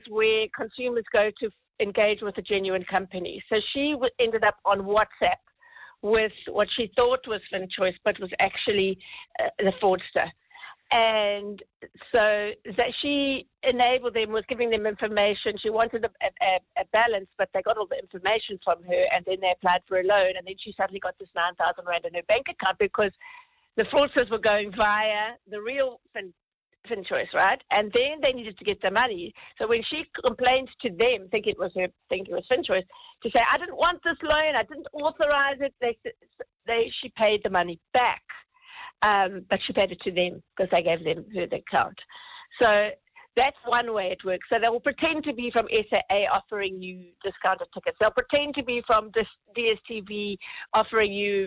where consumers go to engage with a genuine company. So she ended up on WhatsApp with what she thought was FinChoice, but was actually the fraudster. And so that she enabled them, was giving them information. She wanted a balance, but they got all the information from her, and then they applied for a loan, and then she suddenly got this 9,000 rand in her bank account because the fraudsters were going via the real FinChoice, right? And then they needed to get the money. So when she complained to them, think it was FinChoice, to say, I didn't want this loan, I didn't authorize it, she paid the money back. But she paid it to them because they gave them her account. So that's one way it works. So they will pretend to be from SAA offering you discounted tickets. They'll pretend to be from DSTV offering you,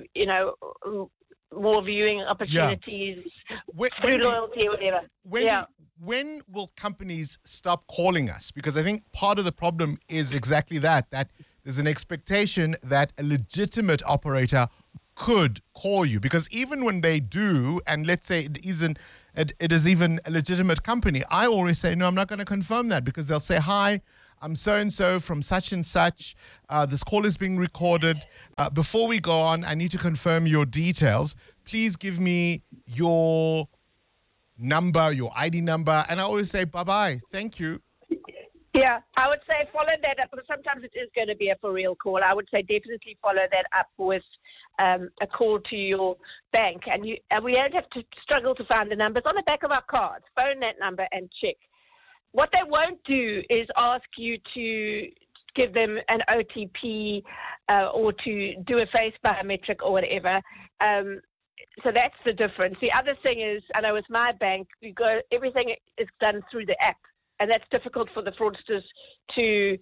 more viewing opportunities through loyalty or whatever. When will companies stop calling us? Because I think part of the problem is exactly that there's an expectation that a legitimate operator could call you, because even when they do, and let's say it is even a legitimate company, I always say, no, I'm not going to confirm that, because they'll say, hi, I'm so-and-so from such and such. This call is being recorded. Before we go on, I need to confirm your details. Please give me your number, your ID number. And I always say, bye-bye. Thank you. Yeah, I would say follow that up, because sometimes it is going to be a for-real call. I would say definitely follow that up with a call to your bank. And we don't have to struggle to find the numbers on the back of our cards. Phone that number and check. What they won't do is ask you to give them an OTP or to do a face biometric or whatever. So that's the difference. The other thing is, I know with my bank, everything is done through the app, and that's difficult for the fraudsters to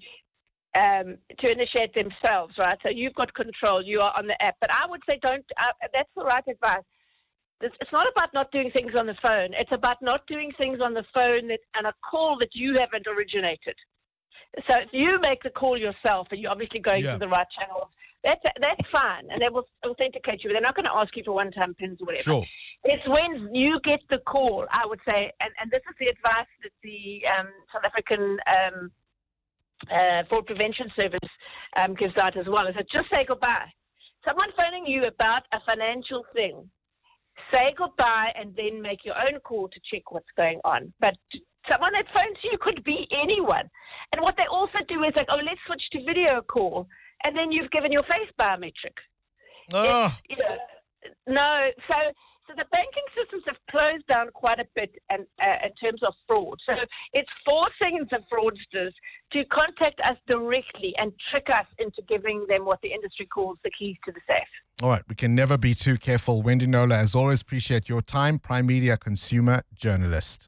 initiate themselves, right? So you've got control. You are on the app. But I would say that's the right advice. It's not about not doing things on the phone. It's about not doing things on the phone and a call that you haven't originated. So if you make the call yourself and you're obviously going to the right channels, that's fine. And they will authenticate you. They're not going to ask you for one-time pins or whatever. Sure. It's when you get the call, I would say, and this is the advice that the South African Fraud Prevention Service gives out as well, is that just say goodbye. Someone phoning you about a financial thing, say goodbye and then make your own call to check what's going on. But someone that phones you could be anyone. And what they also do is like, let's switch to video call. And then you've given your face biometric. Oh. So the banking systems have closed down quite a bit in terms of fraud. So it's forcing the fraudsters to contact us directly and trick us into giving them what the industry calls the keys to the safe. All right, we can never be too careful. Wendy Knowler, as always, appreciate your time. Prime Media consumer journalist.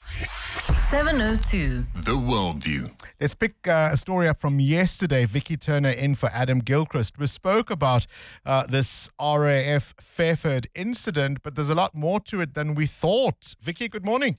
702 The Worldview. Let's pick a story up from yesterday. Vicky Turner in for Adam Gilchrist. We spoke about this RAF Fairford incident, but there's a lot more to it than we thought. Vicky, good morning.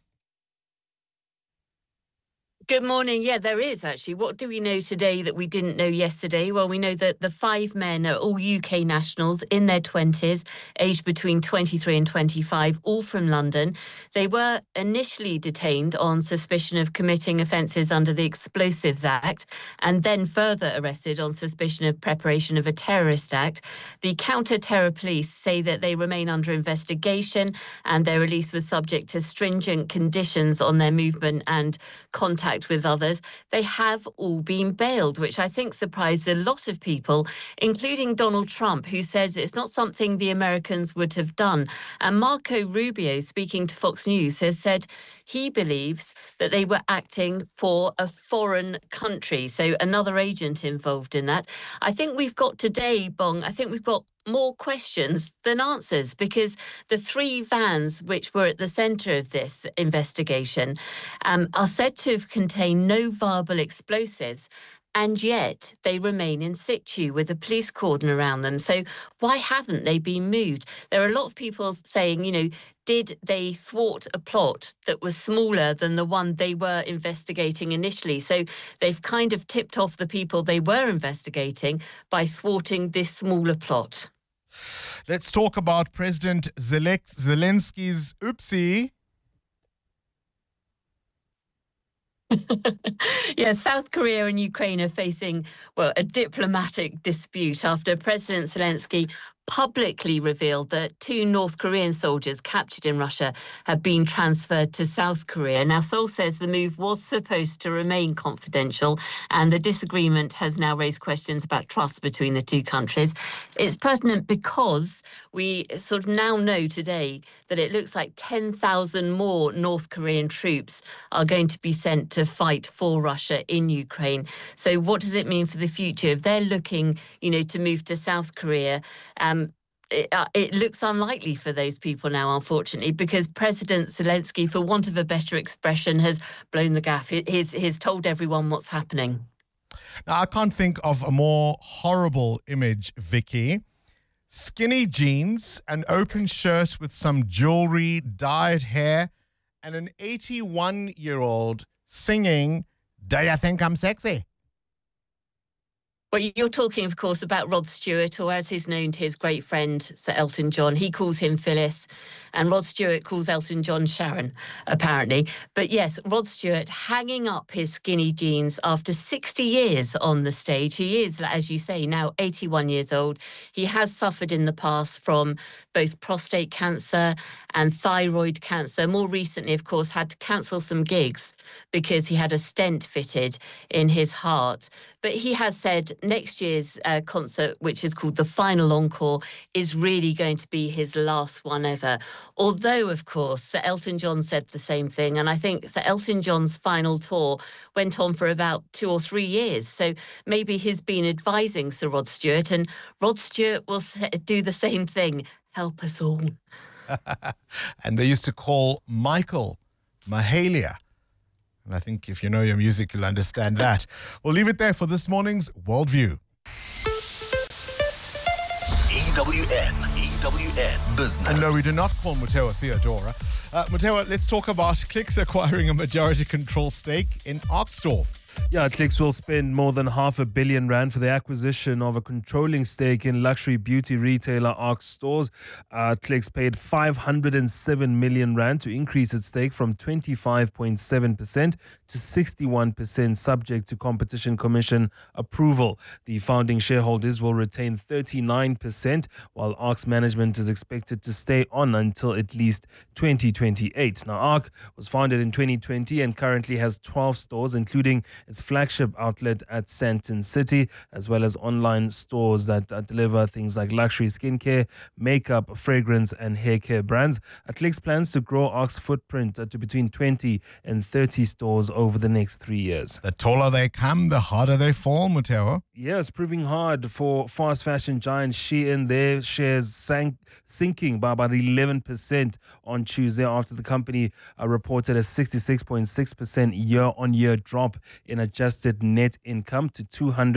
Good morning. Yeah, there is actually. What do we know today that we didn't know yesterday? Well, we know that the 5 men are all UK nationals in their 20s, aged between 23 and 25, all from London. They were initially detained on suspicion of committing offences under the Explosives Act and then further arrested on suspicion of preparation of a terrorist act. The counter-terror police say that they remain under investigation and their release was subject to stringent conditions on their movement and contact with others. They have all been bailed, which I think surprised a lot of people, including Donald Trump, who says it's not something the Americans would have done. And Marco Rubio, speaking to Fox News, has said he believes that they were acting for a foreign country, so another agent involved in that. I think we've got today, Bong, more questions than answers, because the 3 vans which were at the centre of this investigation are said to have contained no viable explosives, and yet they remain in situ with a police cordon around them. So why haven't they been moved? There are a lot of people saying, did they thwart a plot that was smaller than the one they were investigating initially? So they've kind of tipped off the people they were investigating by thwarting this smaller plot. Let's talk about President Zelensky's oopsie. Yeah, South Korea and Ukraine are facing, well, a diplomatic dispute after President Zelensky publicly revealed that 2 North Korean soldiers captured in Russia have been transferred to South Korea. Now, Seoul says the move was supposed to remain confidential, and the disagreement has now raised questions about trust between the two countries. It's pertinent because we sort of now know today that it looks like 10,000 more North Korean troops are going to be sent to fight for Russia in Ukraine. So what does it mean for the future? If they're looking, to move to South Korea, it looks unlikely for those people now, unfortunately, because President Zelensky, for want of a better expression, has blown the gaff. He's told everyone what's happening. Now, I can't think of a more horrible image, Vicky. Skinny jeans, an open shirt with some jewelry, dyed hair, and an 81-year-old singing, "Do you think I'm sexy?" Well, you're talking, of course, about Rod Stewart, or as he's known to his great friend, Sir Elton John. He calls him Phyllis, and Rod Stewart calls Elton John Sharon, apparently. But yes, Rod Stewart hanging up his skinny jeans after 60 years on the stage. He is, as you say, now 81 years old. He has suffered in the past from both prostate cancer and thyroid cancer. More recently, of course, had to cancel some gigs because he had a stent fitted in his heart. But he has said next year's concert, which is called The Final Encore, is really going to be his last one ever. Although, of course, Sir Elton John said the same thing. And I think Sir Elton John's final tour went on for about 2 or 3 years. So maybe he's been advising Sir Rod Stewart, and Rod Stewart will do the same thing. Help us all. And they used to call Michael Mahalia. And I think if you know your music, you'll understand that. We'll leave it there for this morning's Worldview. EWN Business. And no, we do not call Mutewa Theodora. Mutewa, let's talk about Clicks acquiring a majority control stake in Arkstore. Yeah, Clicks will spend more than R500 million for the acquisition of a controlling stake in luxury beauty retailer Arkstore. Clicks paid 507 million rand to increase its stake from 25.7% to 61%, subject to Competition Commission approval. The founding shareholders will retain 39%, while Ark's management is expected to stay on until at least 2028. Now, Ark was founded in 2020 and currently has 12 stores, including its flagship outlet at Sandton City, as well as online stores that deliver things like luxury skincare, makeup, fragrance, and hair care brands. Clicks plans to grow Ark's footprint to between 20 and 30 stores over the next 3 years. The taller they come, the harder they fall, Mutewa. Yeah, it's proving hard for fast fashion giant Shein. Their shares sinking by about 11% on Tuesday after the company reported a 66.6% year-on-year drop in adjusted net income to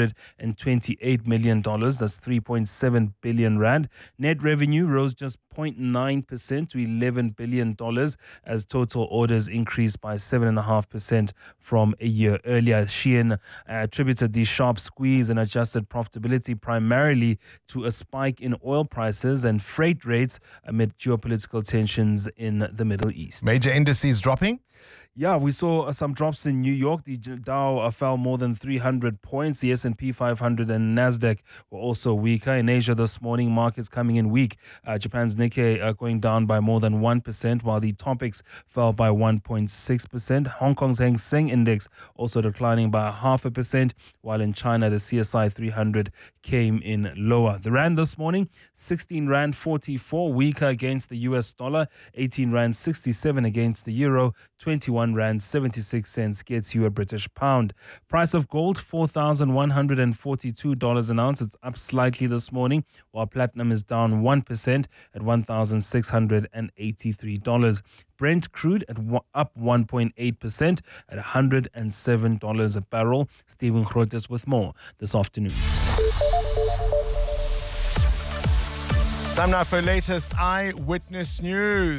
$228 million. That's 3.7 billion rand. Net revenue rose just 0.9% to $11 billion as total orders increased by 7.5% from a year earlier. Shein attributed the sharp squeeze in adjusted profitability primarily to a spike in oil prices and freight rates amid geopolitical tensions in the Middle East. Major indices dropping? Yeah, we saw some drops in New York. The Dow fell more than 300 points. The S&P 500 and Nasdaq were also weaker. In Asia this morning, markets coming in weak. Japan's Nikkei going down by more than 1%, while the Topix fell by 1.6%. Hong Kong's Hang Seng Index also declining by 0.5%, while in China, the CSI 300 came in lower. The Rand this morning, 16 Rand 44, weaker against the US dollar, 18 Rand 67 against the euro, 21 Rand 76 cents gets you a British pound. Price of gold, $4,142 an ounce. It's up slightly this morning, while platinum is down 1% at $1,683. Brent crude up 1.8% at $107 a barrel. Stephen Grotes with more this afternoon. Time now for latest Eyewitness News.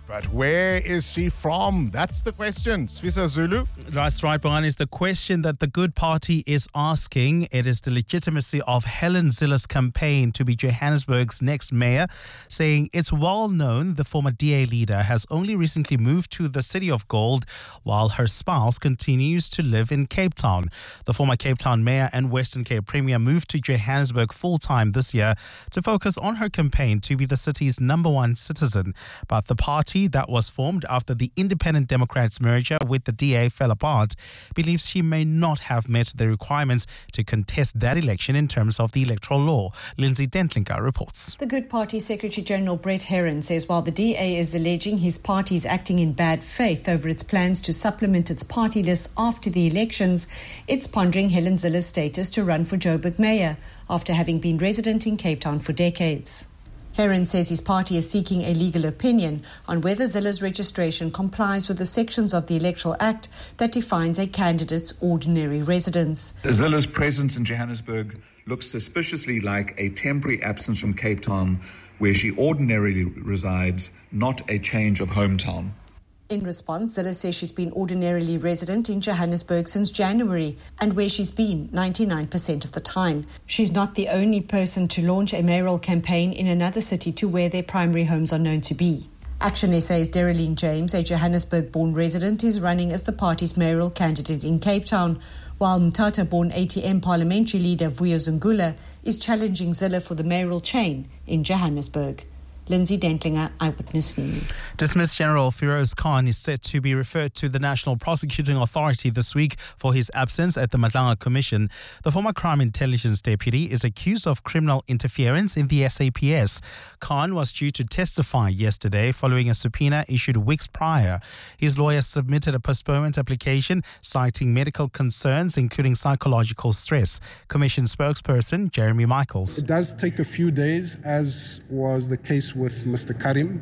But where is she from? That's the question. Sfisa Zulu. That's right, Brian, is the question that the Good Party is asking. It is the legitimacy of Helen Zilla's campaign to be Johannesburg's next mayor, saying it's well known the former DA leader has only recently moved to the City of Gold while her spouse continues to live in Cape Town. The former Cape Town mayor and Western Cape premier moved to Johannesburg full-time this year to focus on her campaign to be the city's #1 citizen. But the party that was formed after the Independent Democrats merger with the DA fell apart believes she may not have met the requirements to contest that election in terms of the electoral law. Lindsay Dentlinker reports. The Good Party Secretary General Brett Herron says while the DA is alleging his party is acting in bad faith over its plans to supplement its party list after the elections, it's pondering Helen Zilla's status to run for Joburg mayor after having been resident in Cape Town for decades. Herron says his party is seeking a legal opinion on whether Zilla's registration complies with the sections of the Electoral Act that defines a candidate's ordinary residence. Zilla's presence in Johannesburg looks suspiciously like a temporary absence from Cape Town, where she ordinarily resides, not a change of hometown. In response, Zilla says she's been ordinarily resident in Johannesburg since January and where she's been 99% of the time. She's not the only person to launch a mayoral campaign in another city to where their primary homes are known to be. Action SA's Dereline James, a Johannesburg-born resident, is running as the party's mayoral candidate in Cape Town, while Mthatha-born ATM parliamentary leader Vuyo Zungula is challenging Zilla for the mayoral chain in Johannesburg. Lindsay Dentlinger, Eyewitness News. Dismissed General Firoz Khan is set to be referred to the National Prosecuting Authority this week for his absence at the Madlanga Commission. The former Crime Intelligence Deputy is accused of criminal interference in the SAPS. Khan was due to testify yesterday following a subpoena issued weeks prior. His lawyer submitted a postponement application citing medical concerns, including psychological stress. Commission spokesperson Jeremy Michaels. It does take a few days, as was the case with Mr. Karim.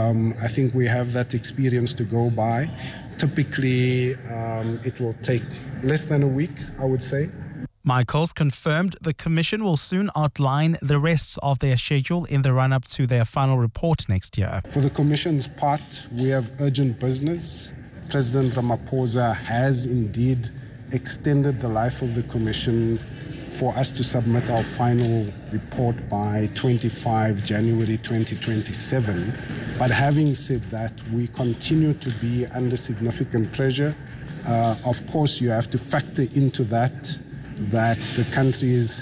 I think we have that experience to go by. Typically, it will take less than a week, I would say. Michaels confirmed the Commission will soon outline the rest of their schedule in the run-up to their final report next year. For the Commission's part, we have urgent business. President Ramaphosa has indeed extended the life of the Commission for us to submit our final report by 25 January 2027. But having said that, we continue to be under significant pressure. Of course, you have to factor into that the country is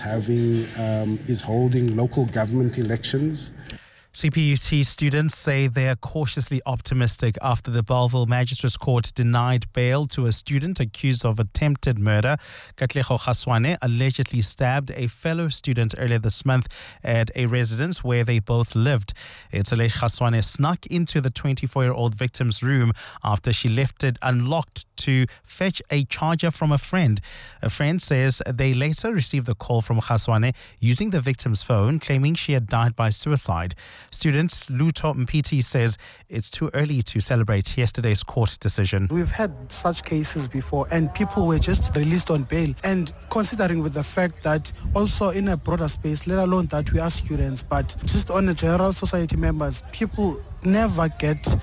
holding local government elections. CPUT students say they are cautiously optimistic after the Bellville Magistrates Court denied bail to a student accused of attempted murder. Katlego Khaswane allegedly stabbed a fellow student earlier this month at a residence where they both lived. It's alleged Khaswane snuck into the 24-year-old victim's room after she left it unlocked to fetch a charger from a friend. A friend says they later received a call from Khaswane using the victim's phone, claiming she had died by suicide. Student Luto Mpiti says it's too early to celebrate yesterday's court decision. We've had such cases before and people were just released on bail. And considering with the fact that also in a broader space, let alone that we are students, but just on a general society members, people never get to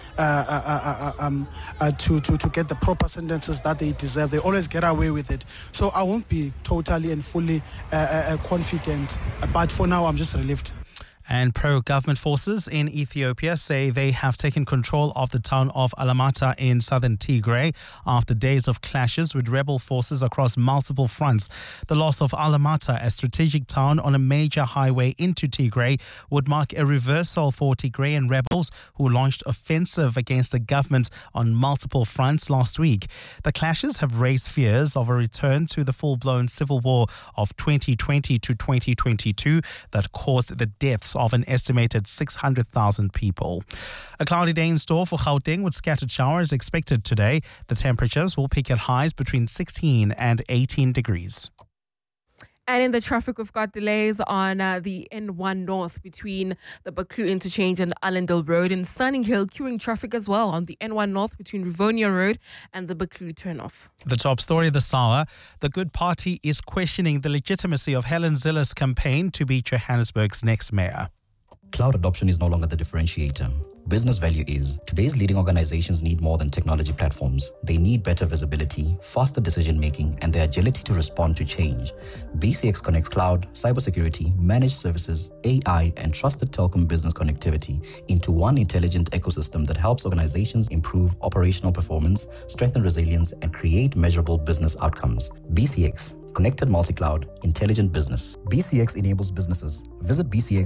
get the proper sentences that they deserve. They always get away with it. So I won't be totally and fully confident, but for now I'm just relieved. And pro-government forces in Ethiopia say they have taken control of the town of Alamata in southern Tigray after days of clashes with rebel forces across multiple fronts. The loss of Alamata, a strategic town on a major highway into Tigray, would mark a reversal for Tigrayan rebels who launched offensive against the government on multiple fronts last week. The clashes have raised fears of a return to the full-blown civil war of 2020 to 2022 that caused the deaths of an estimated 600,000 people. A cloudy day in store for Gauteng with scattered showers expected today. The temperatures will peak at highs between 16 and 18 degrees. And in the traffic, we've got delays on the N1 North between the Buccleuch interchange and Allendale Road. In Sunning Hill, queuing traffic as well on the N1 North between Rivonia Road and the Buccleuch turnoff. The top story this hour, the Good Party is questioning the legitimacy of Helen Zilla's campaign to be Johannesburg's next mayor. Cloud adoption is no longer the differentiator. Business value is. Today's leading organizations need more than technology platforms. They need better visibility, faster decision-making, and the agility to respond to change. BCX connects cloud, cybersecurity, managed services, AI, and trusted telecom business connectivity into one intelligent ecosystem that helps organizations improve operational performance, strengthen resilience, and create measurable business outcomes. BCX. Connected multi-cloud, intelligent business. BCX enables businesses. Visit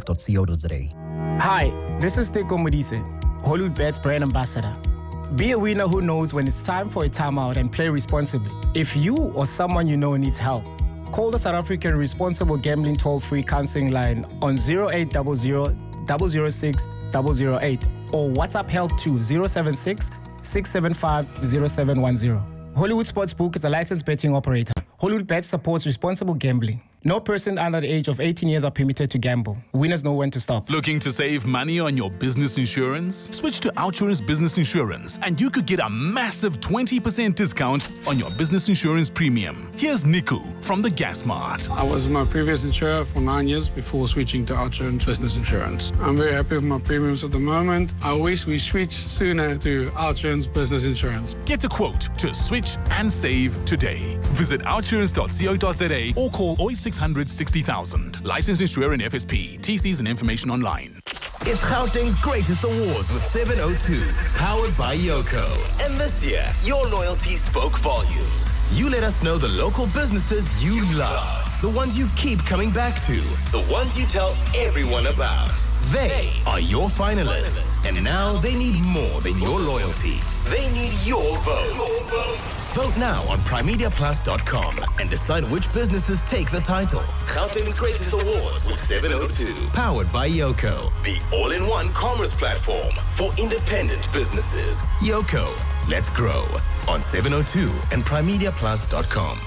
bcx.co.za. Hi, this is Teko Modise, Hollywoodbets brand ambassador. Be a winner who knows when it's time for a timeout and play responsibly. If you or someone you know needs help, call the South African Responsible Gambling Toll-Free Counseling Line on 0800 006 008 or WhatsApp help to 076 675 0710. Hollywood Sportsbook is a licensed betting operator. Hollywood Bets supports responsible gambling. No person under the age of 18 years are permitted to gamble. Winners know when to stop. Looking to save money on your business insurance? Switch to Outsurance Business Insurance and you could get a massive 20% discount on your business insurance premium. Here's Niku from the Gas Mart. I was my previous insurer for 9 years before switching to Outsurance Business Insurance. I'm very happy with my premiums at the moment. I wish we switched sooner to Outsurance Business Insurance. Get a quote to switch and save today. Visit outsurance.co.za or call 08600 60,000. Licensed insurer in FSP. TCs and information online. It's Gauteng's greatest awards with 702, powered by Yoko. And this year, your loyalty spoke volumes. You let us know the local businesses you love, the ones you keep coming back to, the ones you tell everyone about. They are your finalists, and now they need more than your loyalty. They need your vote. Vote now on primediaplus.com and decide which businesses take the title. Gauteng's greatest awards with 702, powered by Yoko, the all-in-one commerce platform for independent businesses. Yoko, let's grow on 702 and primediaplus.com.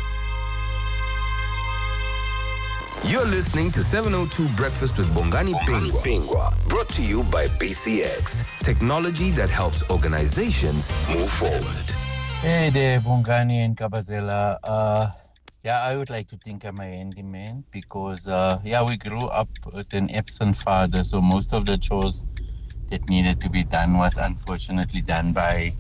You're listening to 702 Breakfast with Bongani Pingwa, brought to you by BCX, technology that helps organizations move forward. Hey there, Bongani and Kabazela. I would like to think I'm a handyman because, we grew up with an absent father, so most of the chores that needed to be done was unfortunately done by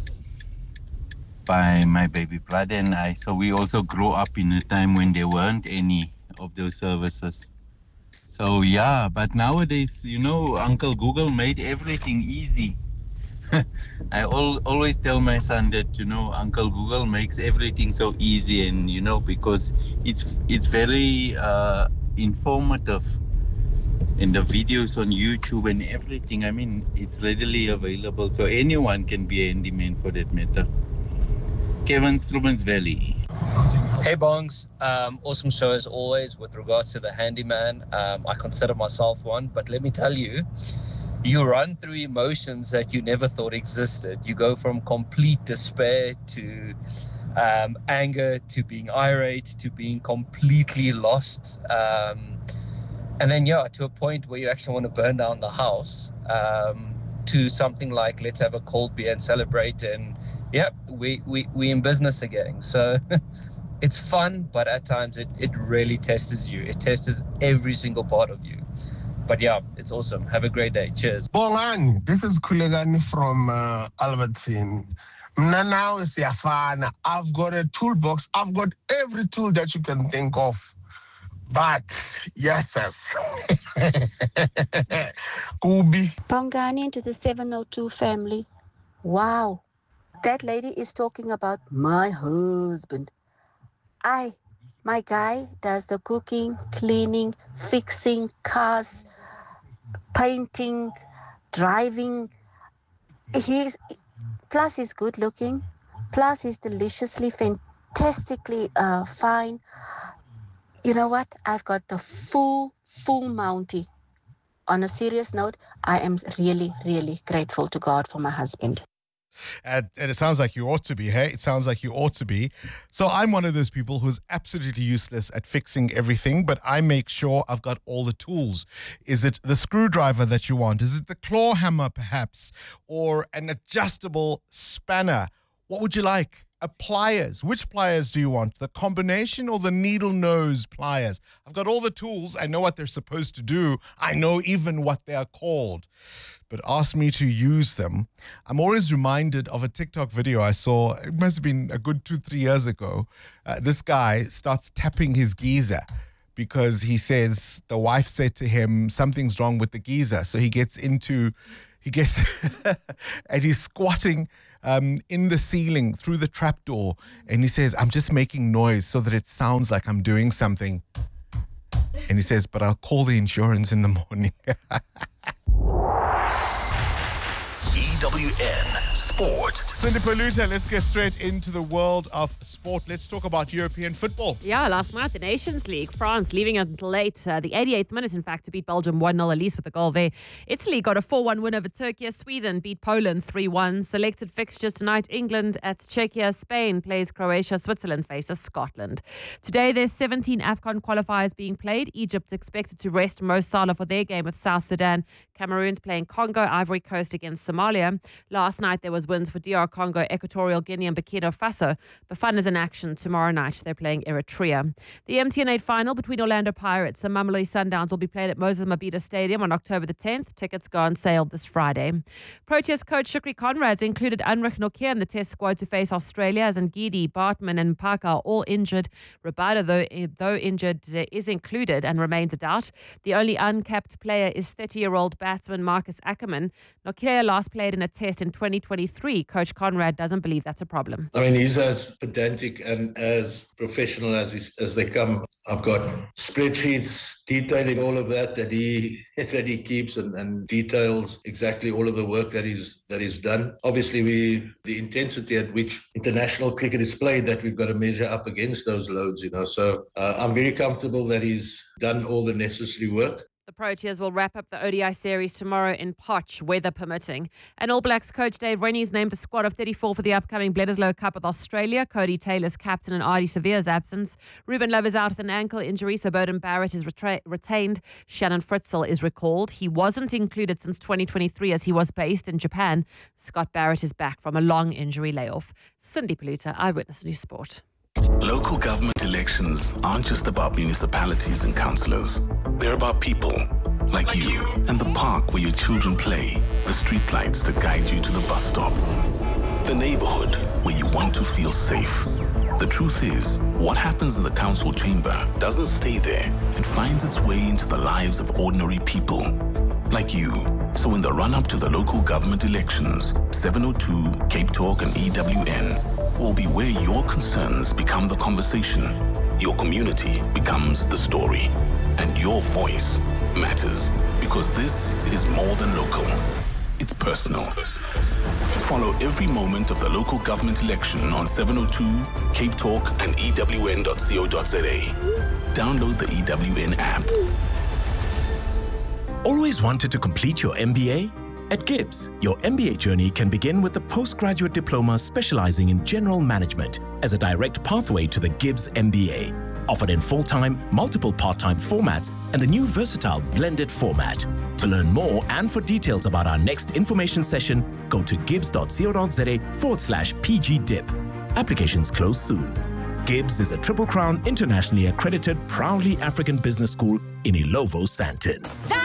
my baby brother and I. So we also grew up in a time when there weren't any of those services. So but nowadays, Uncle Google made everything easy. I always tell my son that, Uncle Google makes everything so easy, and, because it's very informative. And the videos on YouTube and everything, I mean, it's readily available. So anyone can be a handyman for that matter. Kevin, Strubens Valley. Hey Bongs, awesome show as always with regards to the handyman. I consider myself one, but let me tell you, you run through emotions that you never thought existed. You go from complete despair to anger to being irate to being completely lost. And then, to a point where you actually want to burn down the house, to something like let's have a cold beer and celebrate. And we in business again. So it's fun, but at times it really tests you. It tests every single part of you. But it's awesome. Have a great day. Cheers. Bongan, this is Kulegani from Albertine. Now is Yafana. I've got a toolbox. I've got every tool that you can think of. But, yes. Kubi. Bongani to the 702 family. Wow. That lady is talking about my husband. My guy does the cooking, cleaning, fixing cars, painting, driving. Plus he's good looking. Plus he's deliciously, fantastically fine. You know what? I've got the full Mountie. On a serious note, I am really, really grateful to God for my husband. And it sounds like you ought to be, hey? It sounds like you ought to be. So I'm one of those people who's absolutely useless at fixing everything, but I make sure I've got all the tools. Is it the screwdriver that you want? Is it the claw hammer, perhaps? Or an adjustable spanner? What would you like? pliers. Which pliers do you want? The combination or the needle nose pliers? I've got all the tools. I know what they're supposed to do. I know even what they are called. But ask me to use them. I'm always reminded of a TikTok video I saw. It must have been a good 2-3 years ago. This guy starts tapping his geyser because he says the wife said to him, something's wrong with the geyser. So he gets and he's squatting in the ceiling through the trapdoor. And he says, I'm just making noise so that it sounds like I'm doing something. And he says, but I'll call the insurance in the morning. EWN Sport. Cindy Paluta, let's get straight into the world of sport. Let's talk about European football. Yeah, last night, the Nations League, France leaving it until late, the 88th minute, in fact, to beat Belgium 1-0, Elise with a goal there. Italy got a 4-1 win over Turkey. Sweden beat Poland 3-1. Selected fixtures tonight, England at Czechia, Spain plays Croatia, Switzerland faces Scotland. Today, there's 17 AFCON qualifiers being played. Egypt expected to rest Mo Salah for their game with South Sudan. Cameroon's playing Congo, Ivory Coast against Somalia. Last night, there was wins for DR Congo, Equatorial Guinea and Burkina Faso. Bafana is in action tomorrow night. They're playing Eritrea. The MTN 8 final between Orlando Pirates and Mamelodi Sundowns will be played at Moses Mabhida Stadium on October the 10th. Tickets go on sale this Friday. Proteas coach Shukri Conrad's included Anrich Nokia in the test squad to face Australia, as Ngidi, Bartman and Mpaka are all injured. Rabada, though injured, is included and remains a doubt. The only uncapped player is 30-year-old batsman Marcus Ackerman. Nokia last played in a test in 2023. Coach Conrad doesn't believe that's a problem. I mean, he's as pedantic and as professional as they come. I've got spreadsheets detailing all of that he keeps and details exactly all of the work that he's done. Obviously, the intensity at which international cricket is played, that we've got to measure up against those loads, So I'm very comfortable that he's done all the necessary work. The Proteas will wrap up the ODI series tomorrow in Poch, weather permitting. And All Blacks coach Dave Rennie's named a squad of 34 for the upcoming Bledisloe Cup with Australia. Cody Taylor's captain in Ardie Severe's absence. Ruben Love is out with an ankle injury, so Bowden Barrett is retained. Shannon Fritzl is recalled. He wasn't included since 2023 as he was based in Japan. Scott Barrett is back from a long injury layoff. Cindy Paluta, Eyewitness News Sport. Local government elections aren't just about municipalities and councillors. They're about people like you and the park where your children play, the streetlights that guide you to the bus stop, the neighborhood where you want to feel safe. The truth is, what happens in the council chamber doesn't stay there. It finds its way into the lives of ordinary people like you. So in the run-up to the local government elections, 702, Cape Talk and EWN will be where your concerns become the conversation, your community becomes the story, and your voice matters, because this is more than local. It's personal. Follow every moment of the local government election on 702, Cape Talk and EWN.co.za. Download the EWN app. Always wanted to complete your MBA? At GIBS, your MBA journey can begin with the postgraduate diploma specializing in general management as a direct pathway to the GIBS MBA. Offered in full-time, multiple part-time formats, and the new versatile blended format. To learn more and for details about our next information session, go to gibs.co.za/PGDIP. Applications close soon. GIBS is a Triple Crown internationally accredited, proudly African business school in Ilovo, Sandton.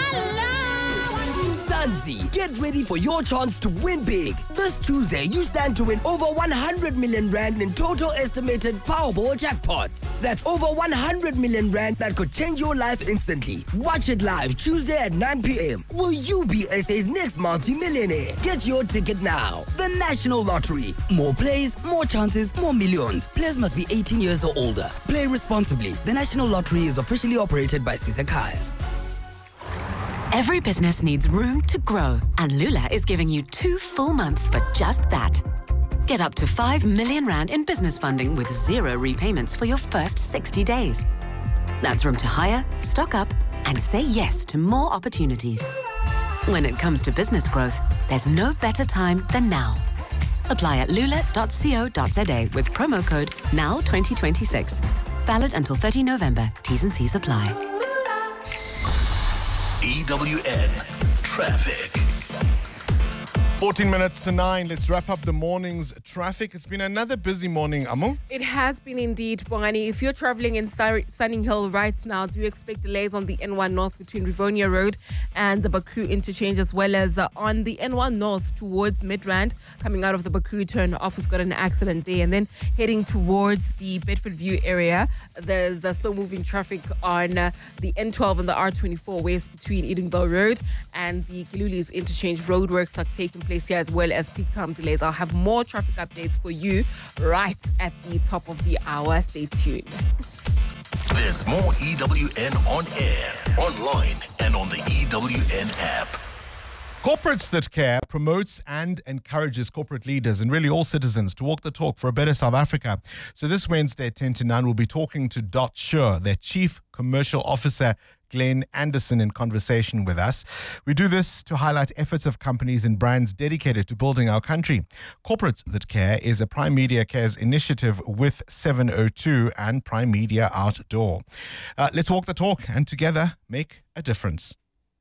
Mzansi, get ready for your chance to win big. This Tuesday, you stand to win over 100 million rand in total estimated Powerball jackpot. That's over 100 million rand that could change your life instantly. Watch it live Tuesday at 9 p.m. Will you be SA's next multi-millionaire? Get your ticket now. The National Lottery. More plays, more chances, more millions. Players must be 18 years or older. Play responsibly. The National Lottery is officially operated by Sisakai. Every business needs room to grow, and Lula is giving you 2 full months for just that. Get up to 5 million rand in business funding with 0 repayments for your first 60 days. That's room to hire, stock up, and say yes to more opportunities. When it comes to business growth, there's no better time than now. Apply at lula.co.za with promo code NOW2026. Valid until 30 November. T's and C's apply. EWN Traffic. 14 minutes to 9. Let's wrap up the morning's traffic. It's been another busy morning, Amu. It has been indeed, Bongani. If you're traveling in Sunning Hill right now, do you expect delays on the N1 North between Rivonia Road and the Baku interchange, as well as on the N1 North towards Midrand, coming out of the Baku turn off? We've got an accident there. And then heading towards the Bedford View area, there's slow-moving traffic on the N12 and the R24 west between Edenville Road and the Gilulis interchange. Roadworks are taking place here, as well as peak time delays. I'll have more traffic updates for you right at the top of the hour. Stay tuned. There's more EWN on air, online, and on the EWN app. Corporates That Care promotes and encourages corporate leaders and really all citizens to walk the talk for a better South Africa. So this Wednesday at 10 to 9, we'll be talking to Dot Sure, their Chief Commercial Officer, Glenn Anderson, in conversation with us. We do this to highlight efforts of companies and brands dedicated to building our country. Corporates That Care is a Prime Media Cares initiative with 702 and Prime Media Outdoor. Let's walk the talk and together make a difference.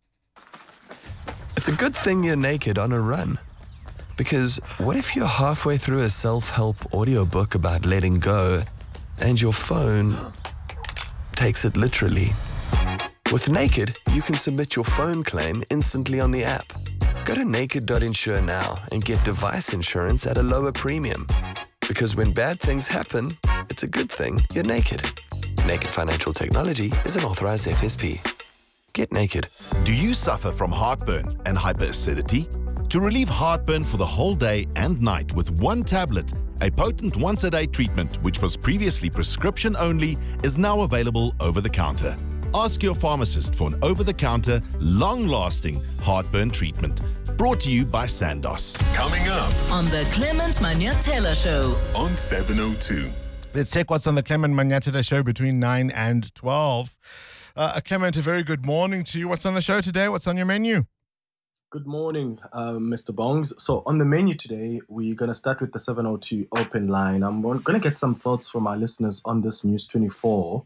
It's a good thing you're naked on a run. Because what if you're halfway through a self-help audiobook about letting go and your phone takes it literally? With Naked, you can submit your phone claim instantly on the app. Go to naked.insure now and get device insurance at a lower premium. Because when bad things happen, it's a good thing you're naked. Naked Financial Technology is an authorized FSP. Get naked. Do you suffer from heartburn and hyperacidity? To relieve heartburn for the whole day and night with one tablet, a potent once-a-day treatment which was previously prescription only is now available over the counter. Ask your pharmacist for an over-the-counter, long-lasting heartburn treatment. Brought to you by Sandoz. Coming up on the Clement Manyatela Show on 702. Let's check what's on the Clement Manyatela Show between 9 and 12. Clement, a very good morning to you. What's on the show today? What's on your menu? Good morning, Mr. Bongs. So on the menu today, we're going to start with the 702 open line. I'm going to get some thoughts from our listeners on this News 24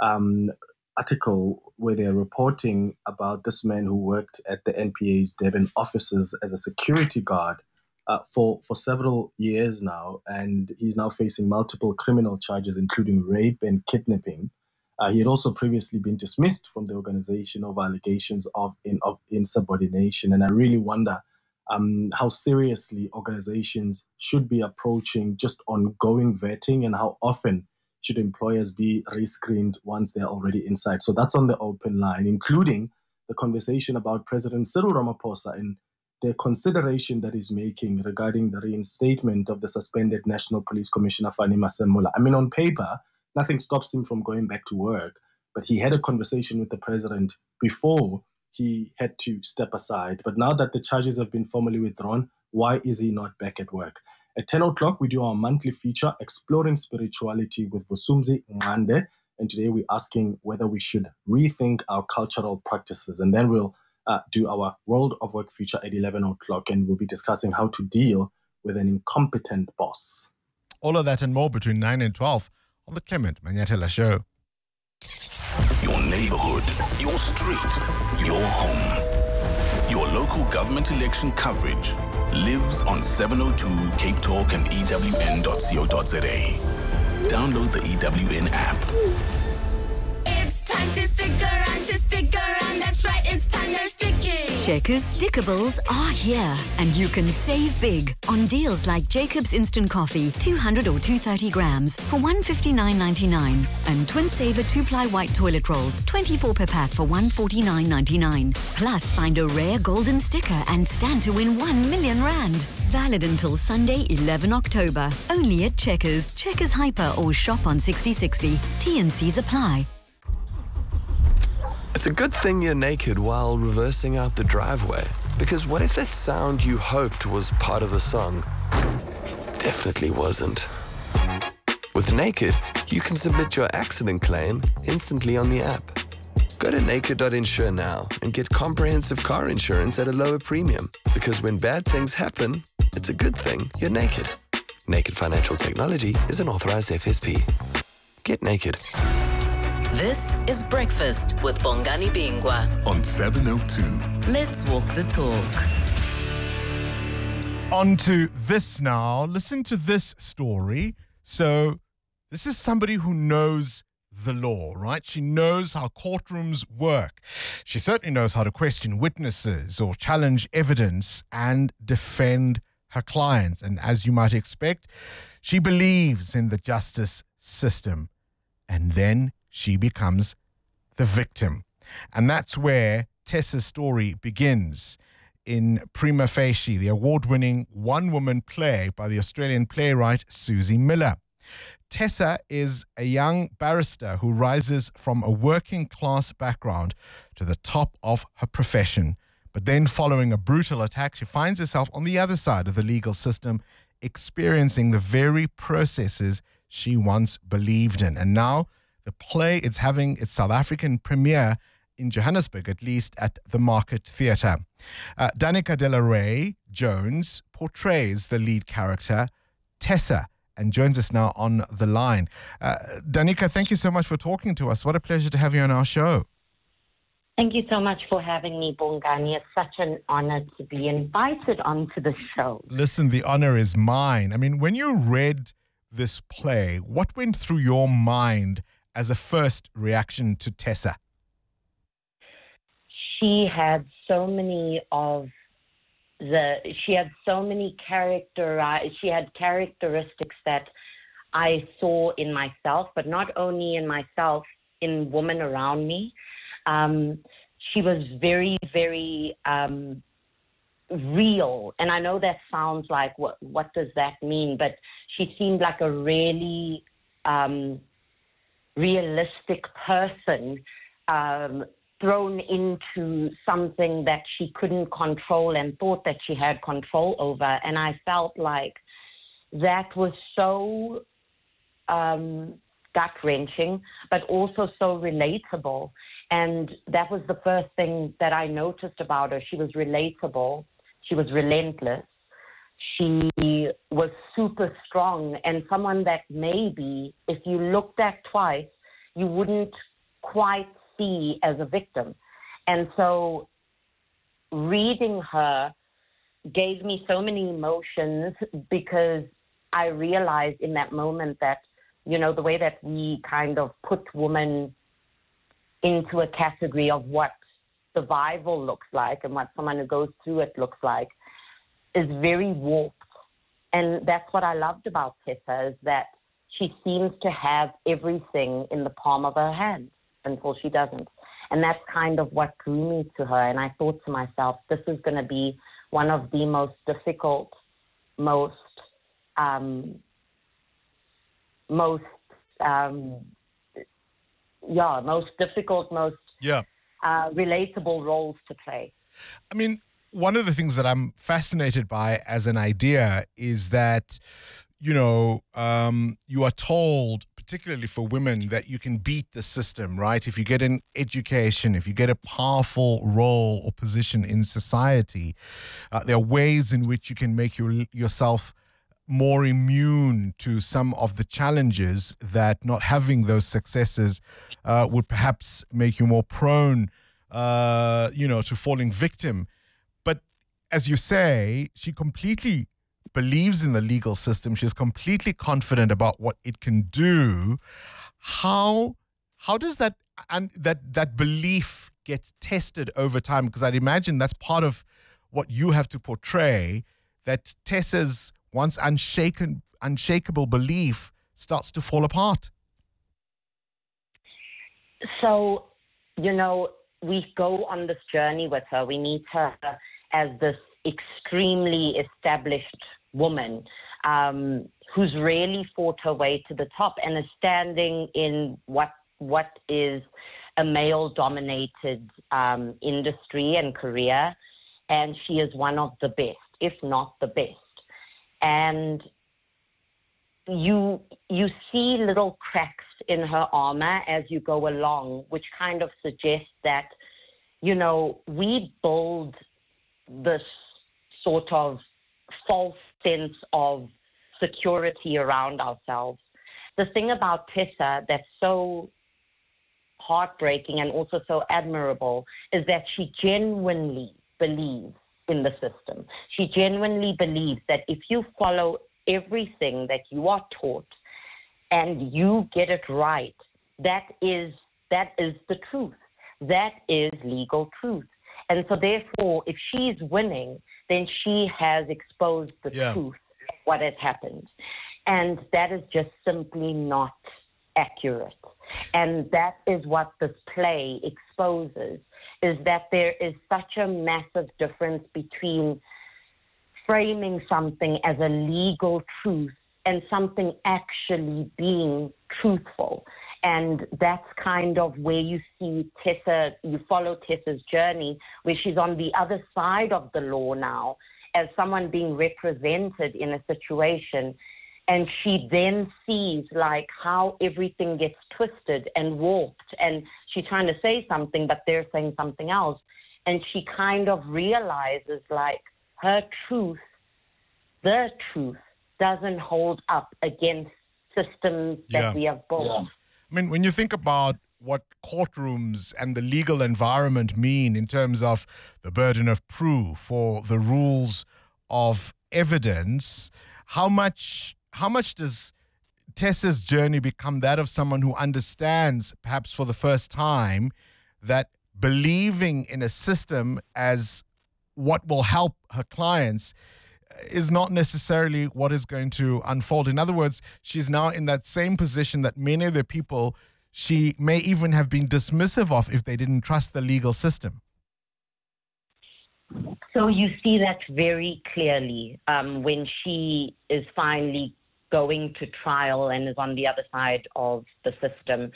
article where they're reporting about this man who worked at the NPA's Durban offices as a security guard for several years now, and he's now facing multiple criminal charges, including rape and kidnapping. He had also previously been dismissed from the organization over allegations of insubordination, and I really wonder how seriously organizations should be approaching just ongoing vetting, and how often should employers be rescreened once they're already inside. So that's on the open line, including the conversation about President Cyril Ramaphosa and the consideration that he's making regarding the reinstatement of the suspended National Police Commissioner Fani Masemola. I mean, on paper, nothing stops him from going back to work, but he had a conversation with the president before he had to step aside. But now that the charges have been formally withdrawn, why is he not back at work? At 10 o'clock, we do our monthly feature, Exploring Spirituality with Vusumzi Ngande. And today we're asking whether we should rethink our cultural practices. And then we'll do our World of Work feature at 11 o'clock. And we'll be discussing how to deal with an incompetent boss. All of that and more between 9 and 12 on the Clement Manyatela Show. Your neighborhood, your street, your home. Your local government election coverage lives on 702 Cape Talk and EWN.co.za. Download the EWN app. It's time to stick around, that's right, it's time they're sticking. Checkers Stickables are here, and you can save big on deals like Jacob's Instant Coffee, 200 or 230 grams for $159.99, and Twin Saver 2-ply white toilet rolls, 24 per pack for $149.99. Plus, find a rare golden sticker and stand to win 1 million rand. Valid until Sunday, 11 October. Only at Checkers, Checkers Hyper, or shop on 6060. T&Cs apply. It's a good thing you're naked while reversing out the driveway. Because what if that sound you hoped was part of the song definitely wasn't? With Naked, you can submit your accident claim instantly on the app. Go to naked.insure now and get comprehensive car insurance at a lower premium. Because when bad things happen, it's a good thing you're naked. Naked Financial Technology is an authorized FSP. Get naked. This is Breakfast with Bongani Bingwa on 702. Let's walk the talk. On to this now. Listen to this story. So this is somebody who knows the law, right? She knows how courtrooms work. She certainly knows how to question witnesses or challenge evidence and defend her clients. And as you might expect, she believes in the justice system. And then she becomes the victim. And that's where Tessa's story begins. In Prima Facie, the award-winning one-woman play by the Australian playwright Susie Miller. Tessa is a young barrister who rises from a working-class background to the top of her profession. But then, following a brutal attack, she finds herself on the other side of the legal system, experiencing the very processes she once believed in. And now, the play is having its South African premiere in Johannesburg, at least at the Market Theatre. Danica De La Rey Jones portrays the lead character, Tessa, and joins us now on the line. Danica, thank you so much for talking to us. What a pleasure to have you on our show. Thank you so much for having me, Bongani. It's such an honor to be invited onto the show. Listen, the honor is mine. I mean, when you read this play, what went through your mind as a first reaction to Tessa? She had so many characteristics that I saw in myself, but not only in myself, in women around me. She was very, very real. And I know that sounds like, what does that mean? But she seemed like a really realistic person, thrown into something that she couldn't control and thought that she had control over. And I felt like that was so gut-wrenching, but also so relatable. And that was the first thing that I noticed about her. She was relatable. She was relentless. She was super strong, and someone that maybe, if you looked at twice, you wouldn't quite see as a victim. And so reading her gave me so many emotions, because I realized in that moment that, you know, the way that we kind of put women into a category of what survival looks like and what someone who goes through it looks like is very warped. And that's what I loved about Tessa, is that she seems to have everything in the palm of her hand until she doesn't. And that's kind of what drew me to her. And I thought to myself, this is going to be one of the most difficult, most relatable roles to play. I mean, one of the things that I'm fascinated by as an idea is that, you know, you are told, particularly for women, that you can beat the system, right? If you get an education, if you get a powerful role or position in society, there are ways in which you can make yourself more immune to some of the challenges that not having those successes would perhaps make you more prone, to falling victim. But as you say, she completely believes in the legal system. She's completely confident about what it can do. How does that belief get tested over time? Because I'd imagine that's part of what you have to portray, that Tessa's once unshakable belief starts to fall apart. So, you know, we go on this journey with her. We meet her as this extremely established woman who's really fought her way to the top and is standing in what is a male-dominated industry and career, and she is one of the best, if not the best. And you see little cracks in her armor as you go along, which kind of suggests that, you know, we build this sort of false sense of security around ourselves. The thing about Tessa that's so heartbreaking and also so admirable is that she genuinely believes in the system. She genuinely believes that if you follow everything that you are taught and you get it right, that is the truth. That is legal truth. And so therefore, if she's winning, then she has exposed the truth of what has happened. And that is just simply not accurate. And that is what this play exposes, is that there is such a massive difference between framing something as a legal truth and something actually being truthful. And that's kind of where you see Tessa, you follow Tessa's journey, where she's on the other side of the law now as someone being represented in a situation. And she then sees like how everything gets twisted and warped. And she's trying to say something, but they're saying something else. And she kind of realizes like her truth, the truth, doesn't hold up against systems that we have built. I mean, when you think about what courtrooms and the legal environment mean in terms of the burden of proof or the rules of evidence, how much does Tessa's journey become that of someone who understands, perhaps for the first time, that believing in a system as what will help her clients is not necessarily what is going to unfold? In other words, she's now in that same position that many of the people she may even have been dismissive of if they didn't trust the legal system. So you see that very clearly when she is finally going to trial and is on the other side of the system.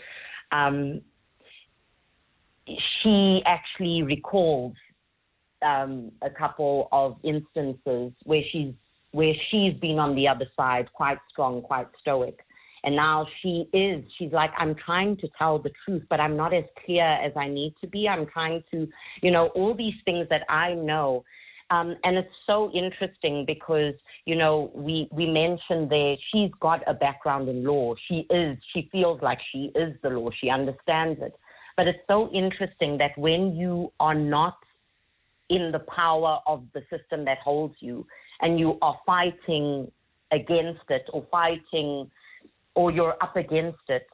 She actually recalls a couple of instances where she's been on the other side, quite strong, quite stoic. And now she's like, I'm trying to tell the truth, but I'm not as clear as I need to be. I'm trying to, all these things that I know. And it's so interesting because, we mentioned there, she's got a background in law. She feels like she is the law. She understands it. But it's so interesting that when you are not in the power of the system that holds you and you are fighting against it or you're up against it,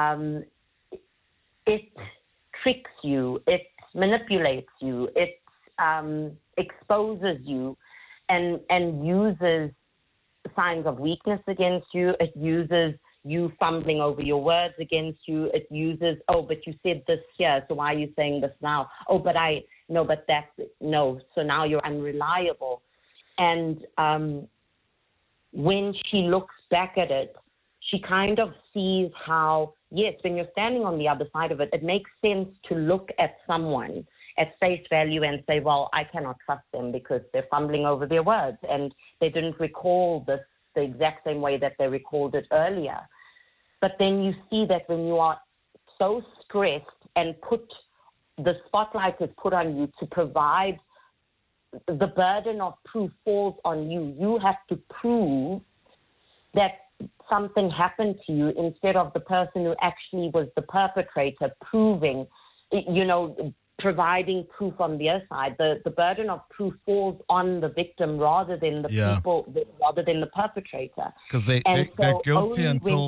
it tricks you, it manipulates you, it exposes you and uses signs of weakness against you. It uses you fumbling over your words against you. It uses, but you said this here, so why are you saying this now? So now you're unreliable. And when she looks back at it, she kind of sees how, yes, when you're standing on the other side of it, it makes sense to look at someone at face value and say, well, I cannot trust them because they're fumbling over their words and they didn't recall this the exact same way that they recalled it earlier. But then you see that when you are so stressed and the spotlight is put on you to provide, the burden of proof falls on you. You have to prove that something happened to you instead of the person who actually was the perpetrator proving, providing proof on their side. The burden of proof falls on the victim rather than the rather than the perpetrator. Because they're guilty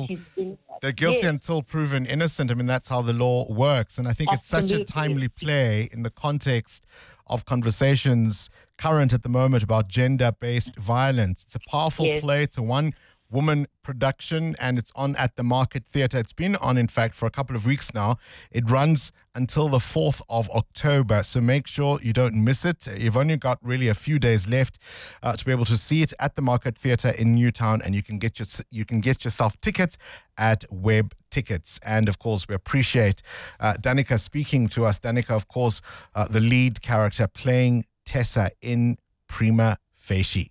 until proven innocent. I mean, that's how the law works. And I think it's such a timely play in the context of conversations current at the moment about gender-based violence. It's a powerful play. It's a one-woman production, and it's on at the Market Theatre. It's been on, in fact, for a couple of weeks now. It runs until the 4th of October, so make sure you don't miss it. You've only got really a few days left to be able to see it at the Market Theatre in Newtown, and you can get yourself tickets at Web Tickets. And of course, we appreciate Danica speaking to us. Danica, of course, the lead character playing Tessa in Prima Facie.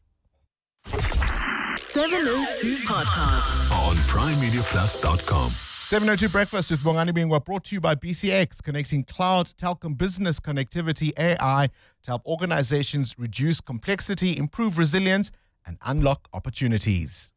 702 Podcast on PrimeMediaPlus.com. 702 Breakfast with Bongani Bingwa, brought to you by BCX, connecting cloud, telco, business connectivity, AI to help organizations reduce complexity, improve resilience, and unlock opportunities.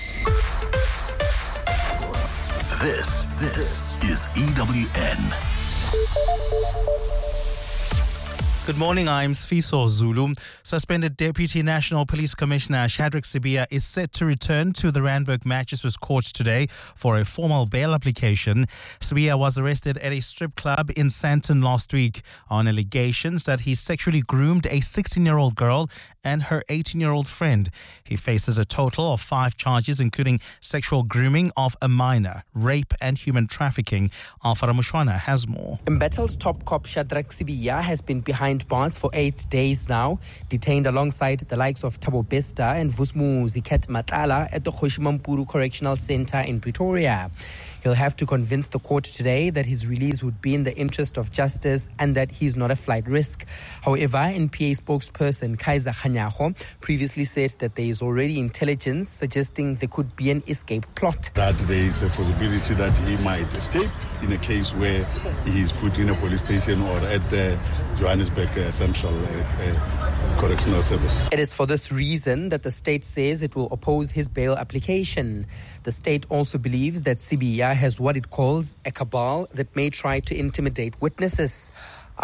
This is EWN. Good morning, I'm Sfiso Zulu. Suspended Deputy National Police Commissioner Shadrack Sibiya is set to return to the Randburg Magistrates Court today for a formal bail application. Sibiya was arrested at a strip club in Sandton last week on allegations that he sexually groomed a 16-year-old girl and her 18-year-old friend. He faces a total of 5 charges, including sexual grooming of a minor, rape and human trafficking. Alfara Mushwana has more. Embattled top cop Shadrack Sibiya has been behind bars for 8 days now, detained alongside the likes of Thabo Bester and Vusmu Ziket Matala at the Kgoshimamkhulu Correctional Center in Pretoria. He'll have to convince the court today that his release would be in the interest of justice and that he's not a flight risk. However, NPA spokesperson Kaiser Khanyago previously said that there is already intelligence suggesting there could be an escape plot. That there is a possibility that he might escape in a case where he is put in a police station or at the Johannesburg Central Correctional Service. It is for this reason that the state says it will oppose his bail application. The state also believes that Sibiya has what it calls a cabal that may try to intimidate witnesses.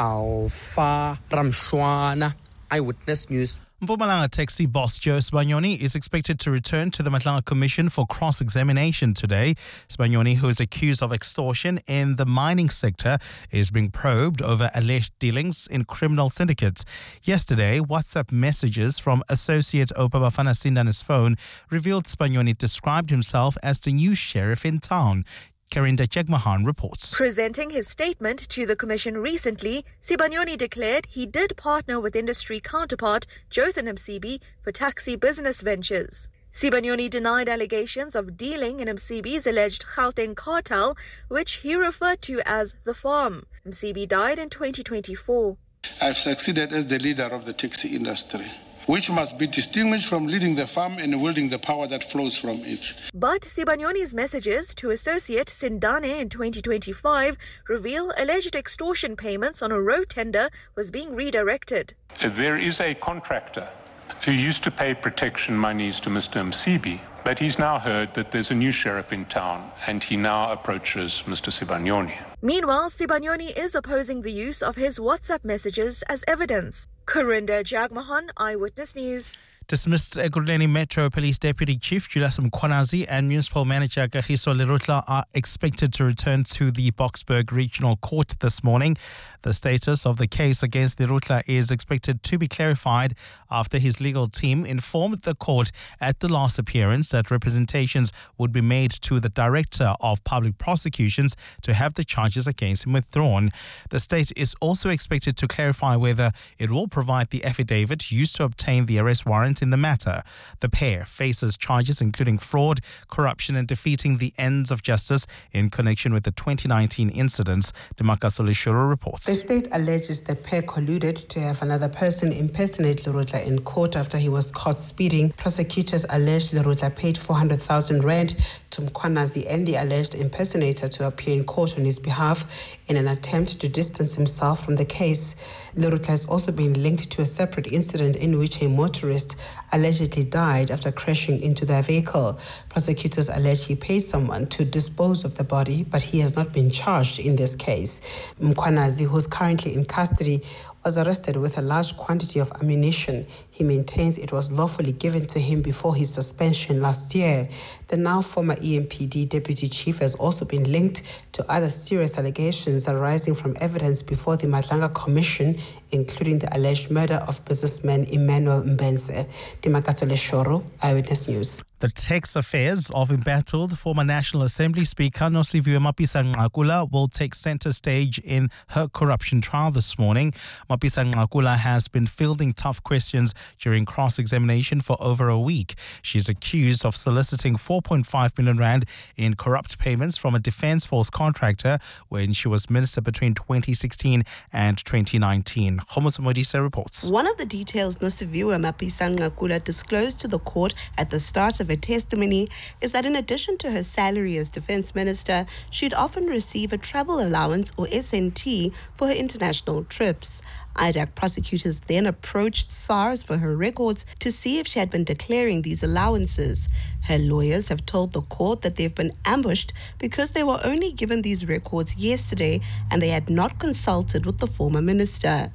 Alfa Ramshwana, Eyewitness News. Mpumalanga taxi boss Joe Sibanyoni is expected to return to the Matlanga Commission for cross-examination today. Sibanyoni, who is accused of extortion in the mining sector, is being probed over alleged dealings in criminal syndicates. Yesterday, WhatsApp messages from associate Opa Bafana Sindane's phone revealed Sibanyoni described himself as the new sheriff in town. Karinda Jagmahan reports. Presenting his statement to the Commission recently, Sibanyoni declared he did partner with industry counterpart Jotham Msibi for taxi business ventures. Sibanyoni denied allegations of dealing in Msibi's alleged Gauteng cartel, which he referred to as the farm. Msibi died in 2024. I've succeeded as the leader of the taxi industry, which must be distinguished from leading the farm and wielding the power that flows from it. But Sibanyoni's messages to associate Sindane in 2025 reveal alleged extortion payments on a road tender was being redirected. There is a contractor who used to pay protection monies to Mr. Msibi, but he's now heard that there's a new sheriff in town and he now approaches Mr. Sibanyoni. Meanwhile, Sibanyoni is opposing the use of his WhatsApp messages as evidence. Karinda Jagmahan, Eyewitness News. Dismissed Ekurhuleni Metro Police Deputy Chief Julius Mkhwanazi and Municipal Manager Kagiso Lerutla are expected to return to the Boksburg Regional Court this morning. The status of the case against Lerutla is expected to be clarified after his legal team informed the court at the last appearance that representations would be made to the Director of Public Prosecutions to have the charges against him withdrawn. The state is also expected to clarify whether it will provide the affidavit used to obtain the arrest warrant in the matter. The pair faces charges including fraud, corruption and defeating the ends of justice in connection with the 2019 incidents. Demakaso Leshuru reports. The state alleges the pair colluded to have another person impersonate Lerutla in court after he was caught speeding. Prosecutors alleged Lerutla paid 400,000 rand to Mkhwanazi and the alleged impersonator to appear in court on his behalf in an attempt to distance himself from the case. Lerutla has also been linked to a separate incident in which a motorist allegedly died after crashing into their vehicle. Prosecutors allege he paid someone to dispose of the body, but he has not been charged in this case. Mkhwanazi, who is currently in custody, was arrested with a large quantity of ammunition. He maintains it was lawfully given to him before his suspension last year. The now former EMPD deputy chief has also been linked to other serious allegations arising from evidence before the Matlanga Commission, including the alleged murder of businessman Emmanuel Mbenze. Demakato Leshoro, Eyewitness News. The tax affairs of embattled former National Assembly Speaker Nosiviwe Mapisa-Nqakula will take centre stage in her corruption trial this morning. Mapisa-Nqakula has been fielding tough questions during cross-examination for over a week. She is accused of soliciting 4.5 million rand in corrupt payments from a Defence Force contractor when she was minister between 2016 and 2019. Khomoso Modise reports. One of the details Nosiviwe Mapisa-Nqakula disclosed to the court at the start of her testimony is that in addition to her salary as Defence Minister, she'd often receive a travel allowance or SNT for her international trips. IDAC prosecutors then approached SARS for her records to see if she had been declaring these allowances. Her lawyers have told the court that they've been ambushed because they were only given these records yesterday and they had not consulted with the former minister.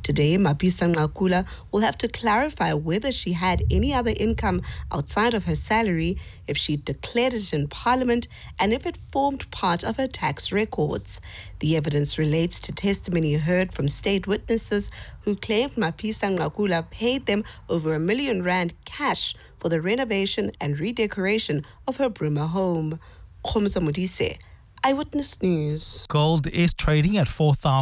Today, Mapisa Nqakula will have to clarify whether she had any other income outside of her salary, if she declared it in Parliament, and if it formed part of her tax records. The evidence relates to testimony heard from state witnesses who claimed Mapisa Nqakula paid them over R1 million cash for the renovation and redecoration of her Bruma home. Khomza Modise, Eyewitness News. Gold is trading at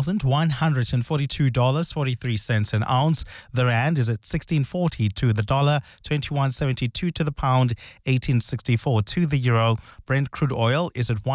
$4,142.43 an ounce. The rand is at 16.40 to the dollar, 21.72 to the pound, 18.64 to the euro. Brent crude oil is at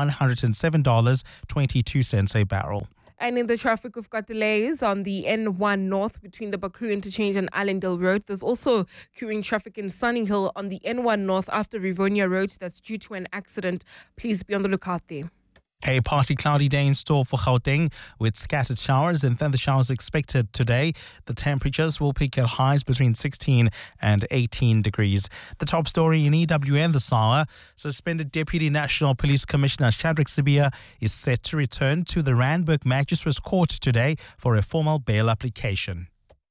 $107.22 a barrel. And in the traffic, we've got delays on the N1 North between the Baku Interchange and Allendale Road. There's also queuing traffic in Sunninghill on the N1 North after Rivonia Road. That's due to an accident. Please be on the lookout there. A partly cloudy day in store for Gauteng with scattered showers and thunder showers expected today. The temperatures will peak at highs between 16 and 18 degrees. The top story in EWN this hour, suspended Deputy National Police Commissioner Shadrack Sibiya is set to return to the Randburg Magistrates Court today for a formal bail application.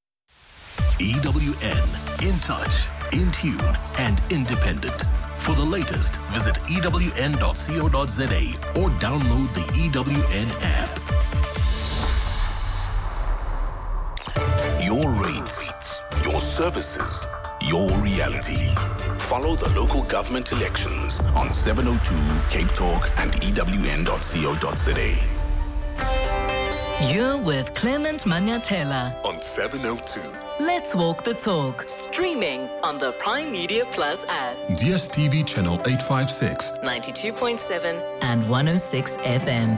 EWN, in touch, in tune and independent. For the latest, visit ewn.co.za or download the EWN app. Your rates, your services, your reality. Follow the local government elections on 702 Cape Talk and ewn.co.za. You're with Clement Manyatela On 702. Let's walk the talk. Streaming on the Prime Media Plus app. DSTV channel 856. 92.7 and 106 FM.